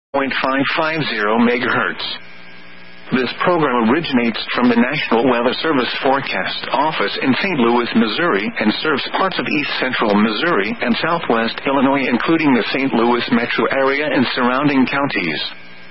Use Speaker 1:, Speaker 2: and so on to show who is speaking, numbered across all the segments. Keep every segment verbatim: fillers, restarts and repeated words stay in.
Speaker 1: point five five zero megahertz. This program originates from the National Weather Service Forecast Office in Saint Louis, Missouri, and serves parts of east central Missouri and southwest Illinois, including the Saint Louis metro area and surrounding counties.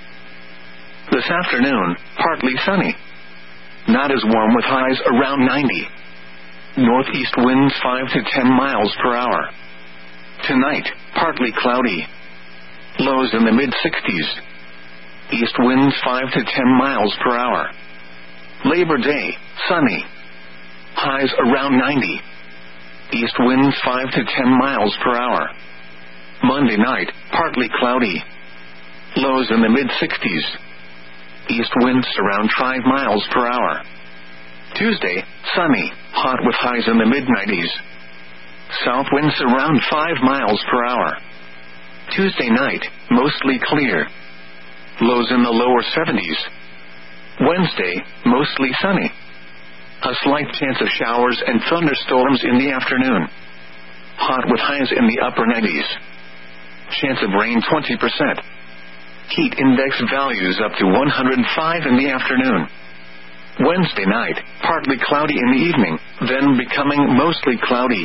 Speaker 1: This afternoon, partly sunny. Not as warm with highs around ninety. Northeast winds five to ten miles per hour. Tonight, partly cloudy. Lows in the mid-sixties. East winds five to ten miles per hour. Labor Day, sunny. Highs around ninety. East winds five to ten miles per hour. Monday night, partly cloudy. Lows in the mid-sixties. East winds around five miles per hour. Tuesday, sunny, hot with highs in the mid-nineties. South winds around five miles per hour. Tuesday night, mostly clear. Lows in the lower seventies. Wednesday, mostly sunny. A slight chance of showers and thunderstorms in the afternoon. Hot with highs in the upper nineties. Chance of rain twenty percent. Heat index values up to one hundred five in the afternoon. Wednesday night, partly cloudy in the evening, then becoming mostly cloudy.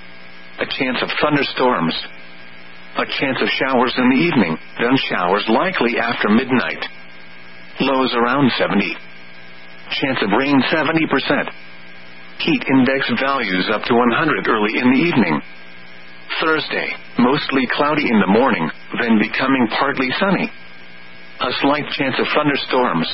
Speaker 1: A chance of thunderstorms. A chance of showers in the evening, then showers likely after midnight. Lows around seventy. Chance of rain seventy percent. Heat index values up to one hundred early in the evening. Thursday, mostly cloudy in the morning, then becoming partly sunny. A slight chance of thunderstorms.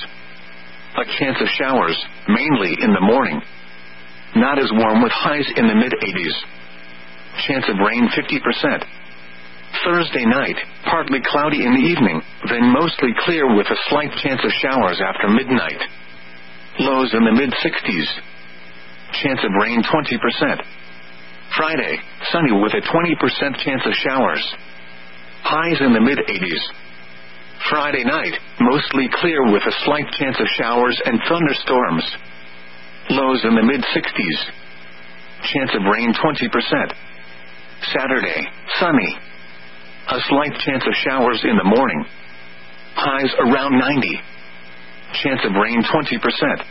Speaker 1: A chance of showers, mainly in the morning. Not as warm with highs in the mid-eighties. Chance of rain fifty percent. Thursday night, partly cloudy in the evening, then mostly clear with a slight chance of showers after midnight. Lows in the mid-sixties. Chance of rain twenty percent. Friday, sunny with a twenty percent chance of showers. Highs in the mid-eighties. Friday night, mostly clear with a slight chance of showers and thunderstorms. Lows in the mid-sixties. Chance of rain twenty percent. Saturday, sunny. A slight chance of showers in the morning. Highs around ninety. Chance of rain twenty percent.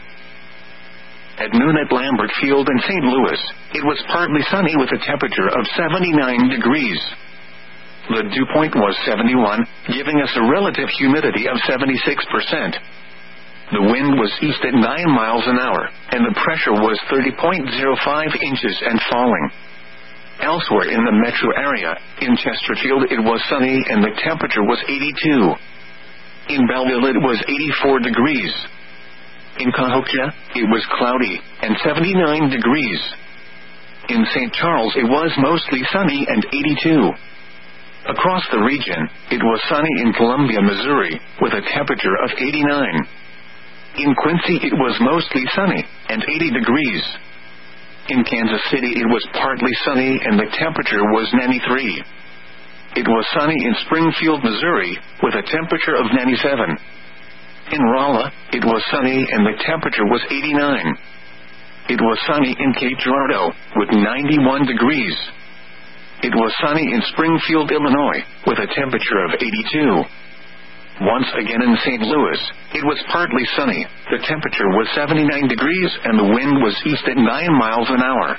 Speaker 1: At noon at Lambert Field in Saint Louis, it was partly sunny with a temperature of seventy-nine degrees. The dew point was seventy-one, giving us a relative humidity of seventy-six percent. The wind was east at nine miles an hour, and the pressure was thirty point zero five inches and falling. Elsewhere in the metro area, in Chesterfield it was sunny and the temperature was eighty-two. In Belleville it was eighty-four degrees. In Cahokia, it was cloudy, and seventy-nine degrees. In Saint Charles it was mostly sunny and eighty-two. Across the region, it was sunny in Columbia, Missouri, with a temperature of eighty-nine. In Quincy it was mostly sunny, and eighty degrees. In Kansas City it was partly sunny and the temperature was ninety-three. It was sunny in Springfield, Missouri, with a temperature of ninety-seven. In Rolla, it was sunny and the temperature was eighty-nine. It was sunny in Cape Girardeau, with ninety-one degrees. It was sunny in Springfield, Illinois, with a temperature of eighty-two. Once again in Saint Louis, it was partly sunny, the temperature was seventy-nine degrees and the wind was east at nine miles an hour.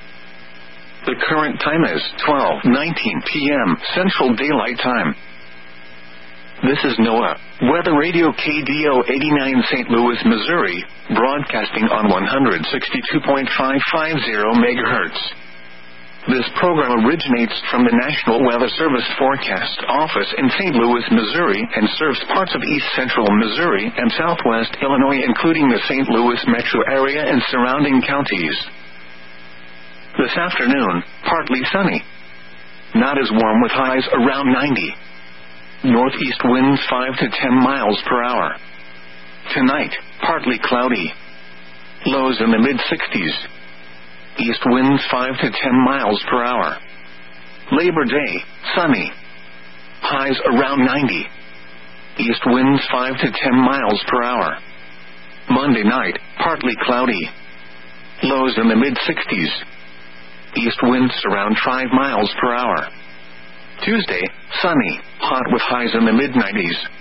Speaker 1: The current time is twelve nineteen p.m. Central Daylight Time. This is NOAA, Weather Radio K D O eighty-nine Saint Louis, Missouri, broadcasting on one hundred sixty-two point five five zero megahertz. This program originates from the National Weather Service Forecast Office in Saint Louis, Missouri, and serves parts of east central Missouri and southwest Illinois, including the Saint Louis metro area and surrounding counties. This afternoon, partly sunny. Not as warm with highs around ninety. Northeast winds five to ten miles per hour. Tonight, partly cloudy. Lows in the mid-sixties. East winds five to ten miles per hour. Labor Day, sunny. Highs around ninety. East winds five to ten miles per hour. Monday night, partly cloudy. Lows in the mid-sixties. East winds around five miles per hour. Tuesday, sunny, hot with highs in the mid-nineties.